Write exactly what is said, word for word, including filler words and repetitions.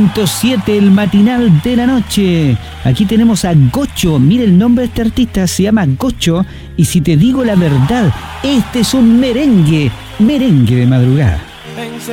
punto siete, el matinal de la noche. Aquí tenemos a Gocho. Mira el nombre de este artista, se llama Gocho. Y si te digo la verdad, este es un merengue, merengue de madrugada.